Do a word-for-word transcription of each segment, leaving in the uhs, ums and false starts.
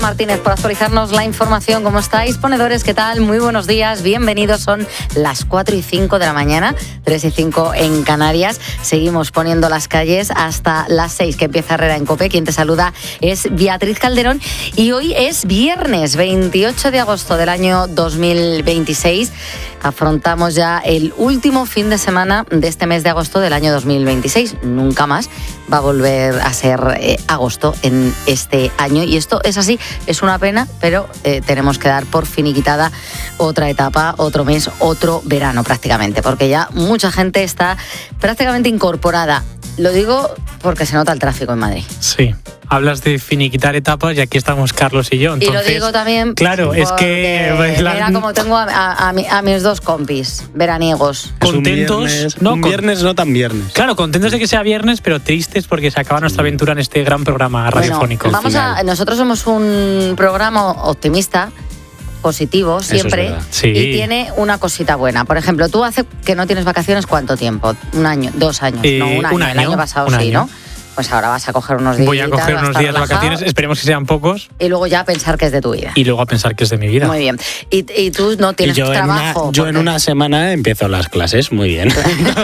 Martínez por actualizarnos la información. ¿Cómo estáis, ponedores? ¿Qué tal? Muy buenos días, bienvenidos. Son las cuatro y cinco de la mañana, tres y cinco en Canarias. Seguimos poniendo las calles hasta las seis, que empieza Herrera en COPE. Quien te saluda es Beatriz Calderón y hoy es viernes veintiocho de agosto del año dos mil veintiséis. Afrontamos ya el último fin de semana de este mes de agosto del año dos mil veintiséis. Nunca más va a volver a ser eh, agosto en este año y esto es así. Es una pena, pero eh, tenemos que dar por finiquitada otra etapa, otro mes, otro verano prácticamente, porque ya mucha gente está prácticamente incorporada. Lo digo porque se nota el tráfico en Madrid. Sí, hablas de finiquitar etapas y aquí estamos Carlos y yo. Entonces, y lo digo también claro, es que mira la... como tengo a, a, a, mi, a mis dos compis veraniegos. Contentos, un viernes, no, un viernes no tan viernes. Claro, contentos de que sea viernes, pero tristes porque se acaba nuestra aventura en este gran programa radiofónico. Bueno, vamos a, nosotros somos un programa optimista, positivo siempre, es sí. Y tiene una cosita buena. Por ejemplo, tú hace que no tienes vacaciones, ¿cuánto tiempo? Un año, dos años, eh, no un año. un año. El año pasado un sí, año. ¿no? Pues ahora vas a coger unos días. Voy a coger unos días de vacaciones, esperemos que sean pocos. Y luego ya a pensar que es de tu vida. Y luego a pensar que es de mi vida. Muy bien. Y, y tú no tienes y yo trabajo. En una, yo en una semana empiezo las clases, muy bien.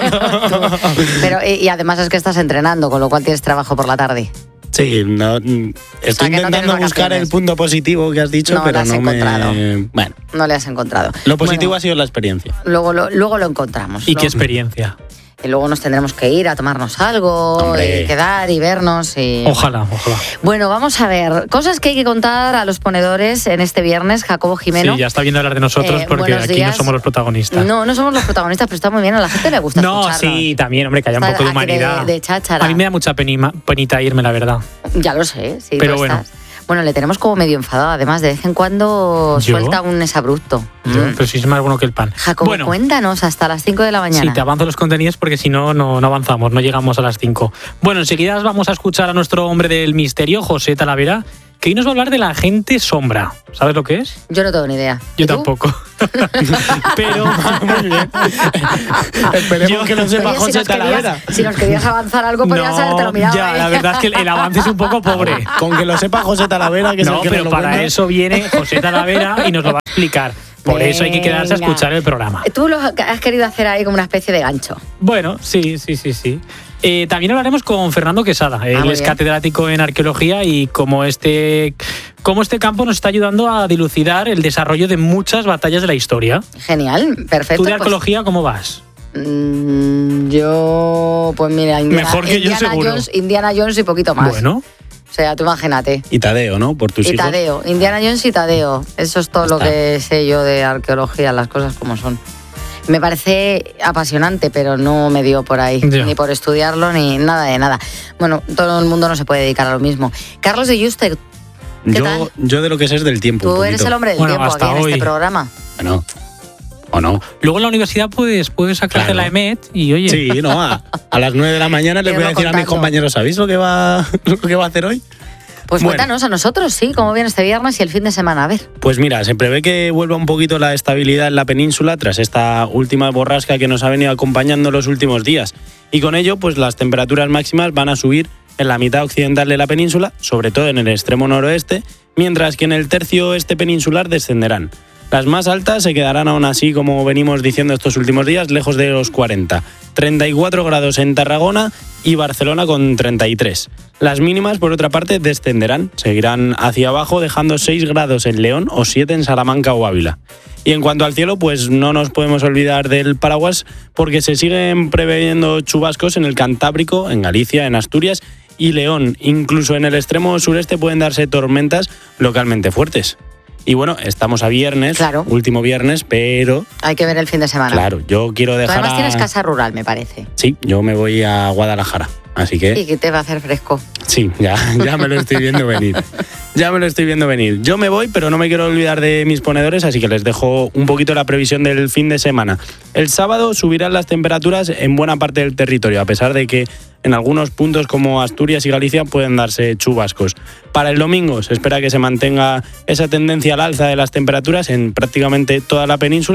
Pero y, y además es que estás entrenando, con lo cual tienes trabajo por la tarde. Sí, no, estoy o sea, intentando no buscar el punto positivo que has dicho, no pero lo has no encontrado. me... Bueno, no le has encontrado. Lo positivo bueno, ha sido la experiencia. Luego lo, luego lo encontramos. ¿Y ¿no? qué experiencia? Y luego nos tendremos que ir a tomarnos algo, Hombre. y quedar y vernos. Y... Ojalá, ojalá. Bueno, vamos a ver. Cosas que hay que contar a los ponedores en este viernes. Jacobo Jimeno. Sí, ya está viendo hablar de nosotros Eh, porque buenos aquí días. no somos los protagonistas. No, no somos los protagonistas, pero está muy bien. A la gente le gusta No, escucharnos. sí, también, hombre, que haya un Está poco de aquí humanidad. De, de cháchara. A mí me da mucha penima, penita irme, la verdad. Ya lo sé, sí. Pero tú bueno. estás. Bueno, le tenemos como medio enfadado. Además, de vez en cuando ¿Yo? suelta un exabrupto. Yo, Mm. pero sí es más bueno que el pan. Jacobo, bueno, cuéntanos hasta las cinco de la mañana. sí, te avanzo los contenidos porque si no, no no avanzamos, no llegamos a las cinco. Bueno, enseguida vamos a escuchar a nuestro hombre del misterio, José Talavera, que hoy nos va a hablar de la agente sombra. ¿Sabes lo que es? Yo no tengo ni idea. Yo ¿Y tú? tampoco. Pero, muy bien. Esperemos Yo- que lo sepa Oye, José si nos, Talavera. querías, si nos querías avanzar algo, podrías No, habértelo mirado. ya, ¿eh? la verdad es que el, el avance es un poco pobre. Con que lo sepa José Talavera, que es No, el que pero nos lo para cuenta. eso viene José Talavera y nos lo va a explicar. Por eso hay que quedarse a Venga. escuchar el programa. Tú lo has querido hacer ahí como una especie de gancho. Bueno, sí, sí, sí, sí. Eh, también hablaremos con Fernando Quesada. Él muy es bien. catedrático en arqueología y como este, como este campo nos está ayudando a dilucidar el desarrollo de muchas batallas de la historia. Genial, perfecto. ¿Tú de pues, arqueología cómo vas? mm, yo, pues mira, Indiana, Mejor que yo, Indiana seguro. Jones, Indiana Jones y poquito más. Bueno, O sea, tú imagínate. Y Tadeo, ¿no? Por tus Y hijos. Tadeo, Indiana Jones y Tadeo. Eso es todo Ya lo está. que sé yo de arqueología, las cosas como son. Me parece apasionante, pero no me dio por ahí, Ya. ni por estudiarlo, ni nada de nada. Bueno, todo el mundo no se puede dedicar a lo mismo. Carlos de Yuste, ¿qué Yo, tal? yo de lo que sé es del tiempo. Tú un eres poquito. el hombre del Bueno, tiempo aquí hasta en hoy. este programa. Bueno, o no. luego en la universidad pues, puedes sacarte Claro. la E M E T y oye, Sí, no, a, a las nueve de la mañana les voy a Irlo decir a mis contando. compañeros, ¿sabéis lo que va, lo que va a hacer hoy? Pues Bueno. cuéntanos a nosotros, sí, cómo viene este viernes y el fin de semana. A ver. Pues mira, se prevé que vuelva un poquito la estabilidad en la península tras esta última borrasca que nos ha venido acompañando los últimos días. Y con ello, pues las temperaturas máximas van a subir en la mitad occidental de la península, sobre todo en el extremo noroeste, mientras que en el tercio oeste peninsular descenderán. Las más altas se quedarán aún así, como venimos diciendo estos últimos días, lejos de los cuarenta. treinta y cuatro grados en Tarragona y Barcelona con treinta y tres. Las mínimas, por otra parte, descenderán, seguirán hacia abajo, dejando seis grados en León o siete en Salamanca o Ávila. Y en cuanto al cielo, pues no nos podemos olvidar del paraguas porque se siguen preveyendo chubascos en el Cantábrico, en Galicia, en Asturias y León. Incluso en el extremo sureste pueden darse tormentas localmente fuertes. Y bueno, estamos a viernes, Claro. último viernes, pero Hay que ver el fin de semana. claro, yo quiero Tú dejar además a... tienes casa rural, me parece. Sí, yo me voy a Guadalajara, así que... Y que te va a hacer fresco. Sí, ya, ya me lo estoy viendo venir. Ya me lo estoy viendo venir. Yo me voy, pero no me quiero olvidar de mis ponedores, así que les dejo un poquito la previsión del fin de semana. El sábado subirán las temperaturas en buena parte del territorio, a pesar de que en algunos puntos como Asturias y Galicia pueden darse chubascos. Para el domingo se espera que se mantenga esa tendencia al alza de las temperaturas en prácticamente toda la península,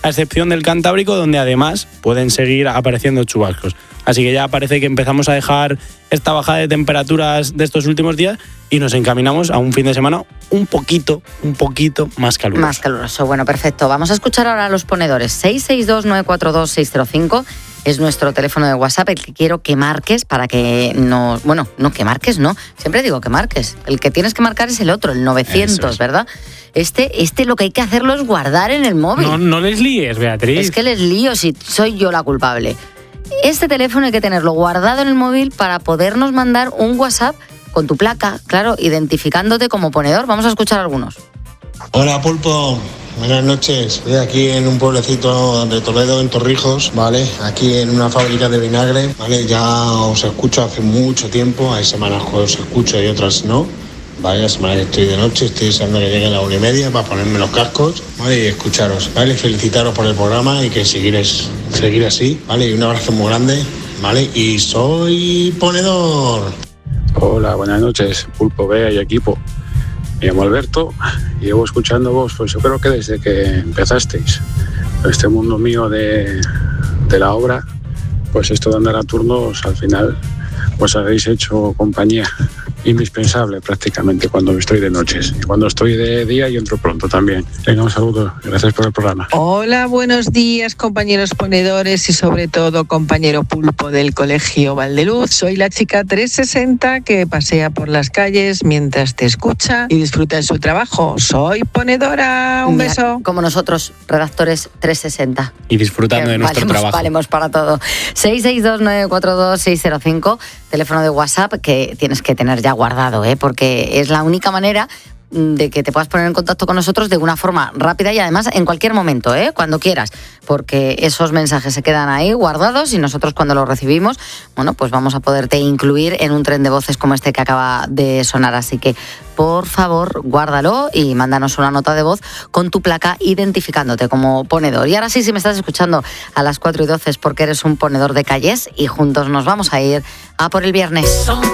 a excepción del Cantábrico, donde además pueden seguir apareciendo chubascos. Así que ya parece que empezamos a dejar esta bajada de temperaturas de estos últimos días y nos encaminamos a un fin de semana un poquito, un poquito más caluroso. Más caluroso, bueno, perfecto. Vamos a escuchar ahora a los ponedores. seis seis dos, nueve cuatro dos, seis cero cinco es nuestro teléfono de WhatsApp, el que quiero que marques para que nos... Bueno, no, que marques, no. Siempre digo que marques. El que tienes que marcar es el otro, el novecientos, es. ¿verdad? Este, este lo que hay que hacerlo es guardar en el móvil. No, no les líes, Beatriz. Es que les lío si soy yo la culpable. Este teléfono hay que tenerlo guardado en el móvil para podernos mandar un WhatsApp con tu placa, claro, identificándote como ponedor. Vamos a escuchar algunos. Hola, Pulpo. Buenas noches. Estoy aquí en un pueblecito de Toledo, en Torrijos, ¿vale? Aquí en una fábrica de vinagre, ¿vale? Ya os escucho hace mucho tiempo. Hay semanas que os escucho y otras no. Vale, las semanas que estoy de noche, estoy deseando que llegue la una y media para ponerme los cascos, ¿vale? Y escucharos, ¿vale? Felicitaros por el programa y que seguiréis, seguir así, ¿vale? Y un abrazo muy grande, ¿vale? Y soy ponedor. Hola, buenas noches, Pulpo, Bea y equipo. Me llamo Alberto y llevo escuchando vos, pues yo creo que desde que empezasteis. Este mundo mío de, de la obra, pues esto de andar a turnos, al final, pues habéis hecho compañía indispensable prácticamente cuando estoy de noches. Y cuando estoy de día y entro pronto también. Venga, un saludo. Gracias por el programa. Hola, buenos días, compañeros ponedores y sobre todo compañero Pulpo del Colegio Valdeluz. Soy la chica trescientos sesenta que pasea por las calles mientras te escucha y disfruta de su trabajo. Soy ponedora. Un Mira, beso. Como nosotros, redactores trescientos sesenta. Y disfrutando que de nuestro valemos, trabajo. Valemos para todo. seis seis dos, nueve cuatro dos, seis cero cinco, teléfono de WhatsApp que tienes que tener ya guardado, ¿eh? Porque es la única manera de que te puedas poner en contacto con nosotros de una forma rápida y además en cualquier momento, ¿eh? Cuando quieras, porque esos mensajes se quedan ahí guardados y nosotros cuando los recibimos, bueno, pues vamos a poderte incluir en un tren de voces como este que acaba de sonar, así que por favor guárdalo y mándanos una nota de voz con tu placa identificándote como ponedor. Y ahora sí, si me estás escuchando a las cuatro y doce es porque eres un ponedor de calles y juntos nos vamos a ir a por el viernes.